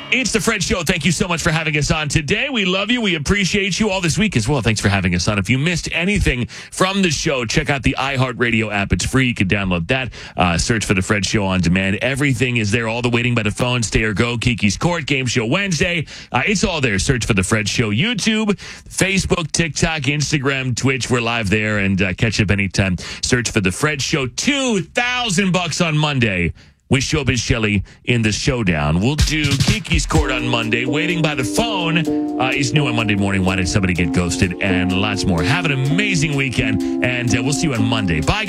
It's the Fred Show. Thank you so much for having us on today. We love you. We appreciate you all this week as well. Thanks for having us on. If you missed anything from the show, check out the iHeartRadio app. It's free. You can download that. Search for the Fred Show on demand. Everything is there. All the Waiting by the Phone, Stay or Go, Kiki's Court, Game Show Wednesday. It's all there. Search for the Fred Show. YouTube, Facebook, TikTok, Instagram, Twitch. We're live there, and catch up anytime. Search for the Fred Show. $2,000 on Monday with Showbiz Shelley in the showdown. We'll do Kiki's Court on Monday. Waiting by the Phone is new on Monday morning. Why did somebody get ghosted? And lots more. Have an amazing weekend, and we'll see you on Monday. Bye, guys.